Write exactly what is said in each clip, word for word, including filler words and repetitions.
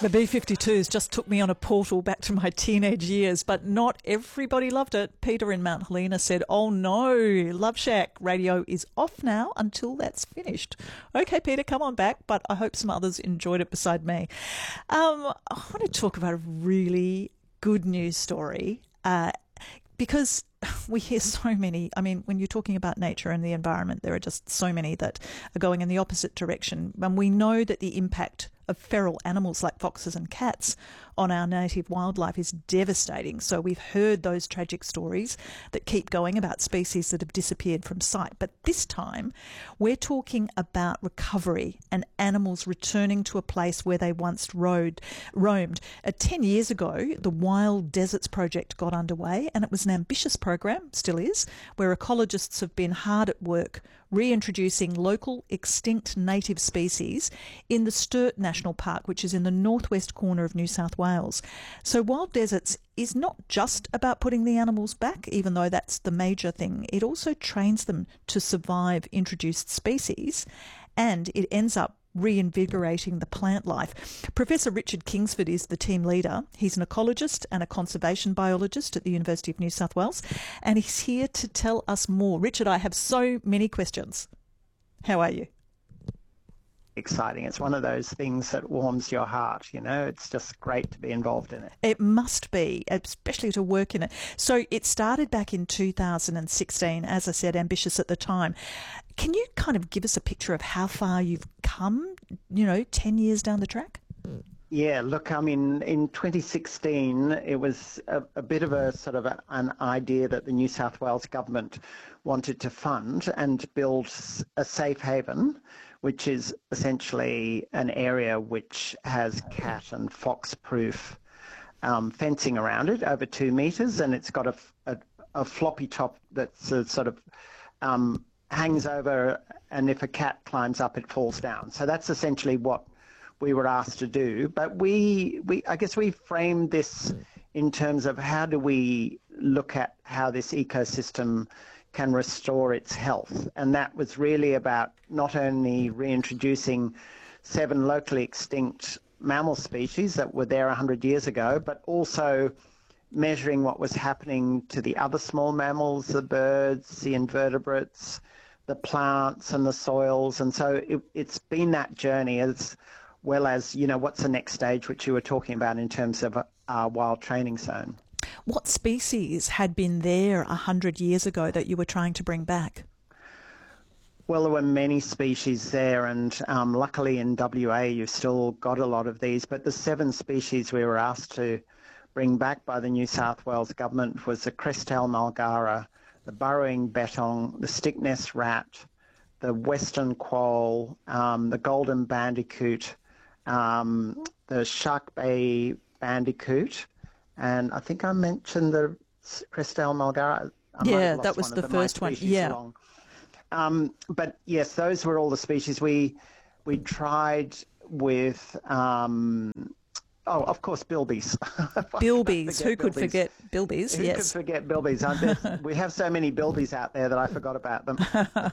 The B fifty-twos just took me on a portal back to my teenage years, but not everybody loved it. Peter in Mount Helena said, oh no, Love Shack radio is off now until that's finished. Okay, Peter, come on back, but I hope some others enjoyed it beside me. Um, I want to talk about a really good news story uh, because we hear so many. I mean, when you're talking about nature and the environment, there are just so many that are going in the opposite direction. And we know that the impact of feral animals like foxes and cats on our native wildlife is devastating. So we've heard those tragic stories that keep going about species that have disappeared from sight. But this time, we're talking about recovery and animals returning to a place where they once rode, roamed. Uh, ten years ago, the Wild Deserts Project got underway, and it was an ambitious program, still is, where ecologists have been hard at work reintroducing local extinct native species in the Sturt National Park, which is in the northwest corner of New South Wales. So Wild Deserts is not just about putting the animals back, even though that's the major thing. It also trains them to survive introduced species, and it ends up reinvigorating the plant life. Professor Richard Kingsford is the team leader. He's an ecologist and a conservation biologist at the University of New South Wales, and he's here to tell us more. Richard, I have so many questions. How are you? Exciting. It's one of those things that warms your heart, you know. It's just great to be involved in it. It must be, especially to work in it. So it started back in two thousand sixteen, as I said, ambitious at the time. Can you kind of give us a picture of how far you've come, you know, ten years down the track? Yeah, look, I mean, in twenty sixteen, it was a, a bit of a sort of a, an idea that the New South Wales government wanted to fund and build a safe haven, which is essentially an area which has cat and fox-proof um, fencing around it, over two metres, and it's got a, a, a floppy top that's a sort of um, hangs over, and if a cat climbs up, it falls down. So that's essentially what we were asked to do. But we, we, I guess we framed this in terms of how do we look at how this ecosystem can restore its health. And that was really about not only reintroducing seven locally extinct mammal species that were there one hundred years ago, but also measuring what was happening to the other small mammals, the birds, the invertebrates, the plants and the soils. And so it, it's been that journey, as well as, you know, what's the next stage, which you were talking about in terms of our wild training zone. What species had been there one hundred years ago that you were trying to bring back? Well, there were many species there, and um, luckily in W A you've still got a lot of these, but the seven species we were asked to bring back by the New South Wales government was the Crestel mulgara, the burrowing bettong, the stick-nest rat, the western quoll, um, the golden bandicoot, um, the shark bay bandicoot, and I think I mentioned the Crestel mulgara. I yeah, that was the first one. Yeah. Along. Um, but yes, those were all the species we we tried with. Um, oh, of course, bilbies. Bilbies. Who could forget bilbies? Who yes. could forget bilbies? We have so many bilbies out there that I forgot about them.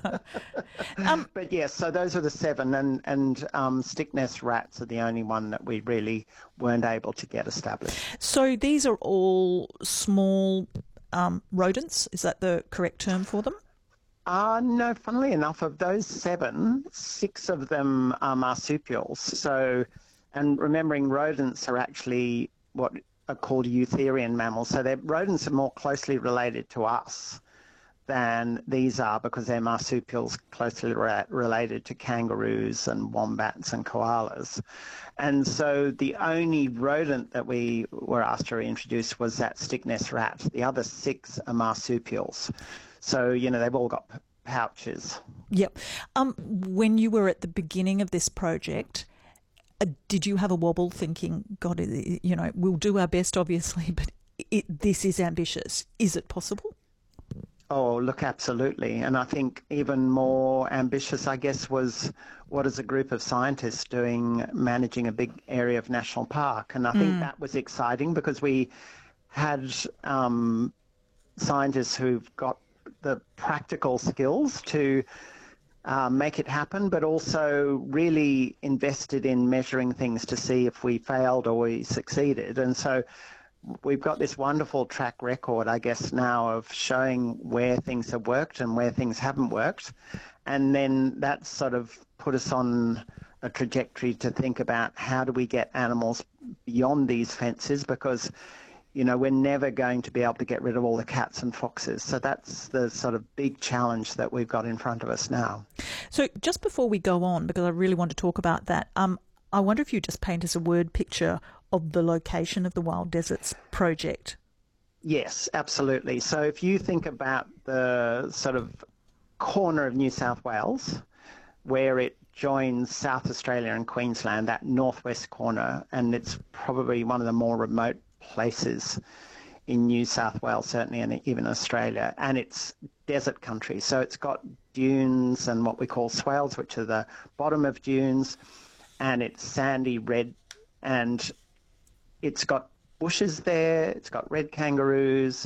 um, but yes, so those are the seven, and and um, stick-nest rats are the only one that we really weren't able to get established. So these are all small um, rodents. Is that the correct term for them? Uh, no, funnily enough, of those seven, six of them are marsupials. So, and remembering rodents are actually what are called eutherian mammals. So their rodents are more closely related to us than these are, because they're marsupials closely re- related to kangaroos and wombats and koalas. And so the only rodent that we were asked to reintroduce was that stick-nest rat. The other six are marsupials. So, you know, they've all got p- pouches. Yep. Um, when you were at the beginning of this project, uh, did you have a wobble thinking, God, you know, we'll do our best, obviously, but it, this is ambitious. Is it possible? Oh, look, absolutely. And I think even more ambitious, I guess, was what is a group of scientists doing, managing a big area of national park. And I think Mm. that was exciting because we had um, scientists who've got the practical skills to uh, make it happen, but also really invested in measuring things to see if we failed or we succeeded. And so we've got this wonderful track record, I guess, now of showing where things have worked and where things haven't worked. And then that's sort of put us on a trajectory to think about how do we get animals beyond these fences, because you know, we're never going to be able to get rid of all the cats and foxes. So that's the sort of big challenge that we've got in front of us now. So just before we go on, because I really want to talk about that, um, I wonder if you just paint us a word picture of the location of the Wild Deserts project. Yes, absolutely. So if you think about the sort of corner of New South Wales, where it joins South Australia and Queensland, that northwest corner, and it's probably one of the more remote places in New South Wales, certainly, and even Australia, and it's desert country. So it's got dunes and what we call swales, which are the bottom of dunes, and it's sandy red, and it's got bushes there, it's got red kangaroos,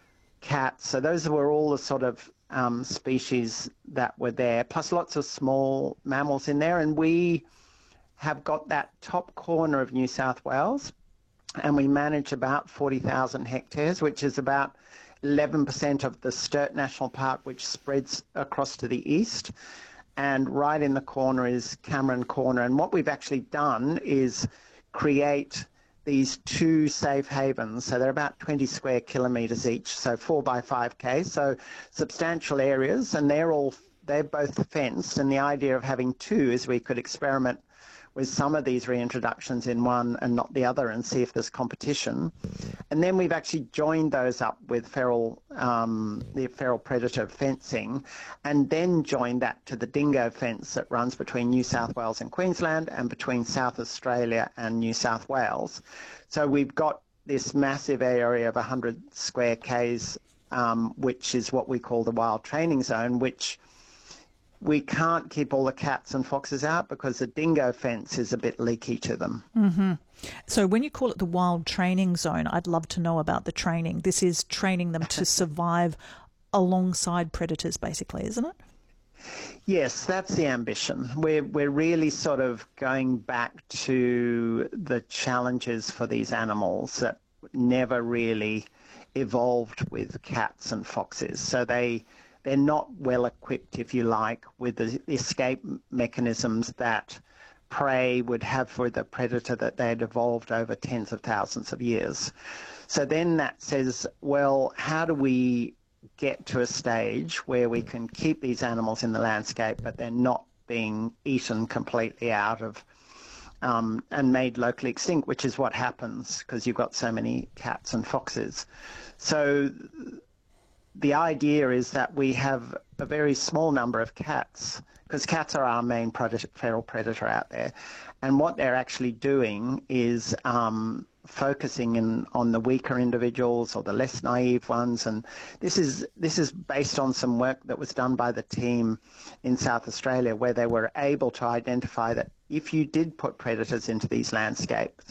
cats. So those were all the sort of um, species that were there, plus lots of small mammals in there. And we have got that top corner of New South Wales, and we manage about forty thousand hectares, which is about eleven percent of the Sturt National Park, which spreads across to the east. And right in the corner is Cameron Corner. And what we've actually done is create these two safe havens. So they're about twenty square kilometres each, so four by five K, so substantial areas, and they're all, they're both fenced. And the idea of having two is we could experiment with some of these reintroductions in one and not the other and see if there's competition. And then we've actually joined those up with feral, um, the feral predator fencing, and then joined that to the dingo fence that runs between New South Wales and Queensland and between South Australia and New South Wales. So we've got this massive area of one hundred square Ks, um, which is what we call the wild training zone, which we can't keep all the cats and foxes out because the dingo fence is a bit leaky to them. Mm-hmm. So when you call it the wild training zone, I'd love to know about the training. This is training them to survive alongside predators, basically, isn't it? Yes, that's the ambition. We're, we're really sort of going back to the challenges for these animals that never really evolved with cats and foxes. So they... They're not well equipped, if you like, with the escape mechanisms that prey would have for the predator that they had evolved over tens of thousands of years. So then that says, well, how do we get to a stage where we can keep these animals in the landscape, but they're not being eaten completely out of um, and made locally extinct, which is what happens because you've got so many cats and foxes. So the idea is that we have a very small number of cats, because cats are our main predator, feral predator out there. And what they're actually doing is um, focusing in, on the weaker individuals or the less naive ones. And this is, this is based on some work that was done by the team in South Australia, where they were able to identify that if you did put predators into these landscapes,